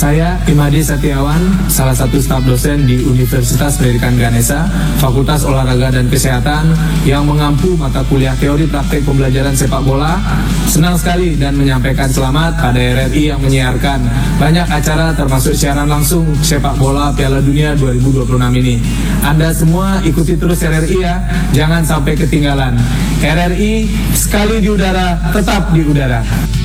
Saya Imadi Setiawan, salah satu staf dosen di Universitas Pendidikan Ganesha, Fakultas Olahraga dan Kesehatan yang mengampu mata kuliah teori praktek pembelajaran sepak bola. Senang sekali dan menyampaikan selamat pada RRI yang menyiarkan banyak acara termasuk siaran langsung sepak bola Piala Dunia 2026 ini. Anda semua ikuti terus RRI ya, jangan sampai ketinggalan. RRI sekali di udara, tetap di udara.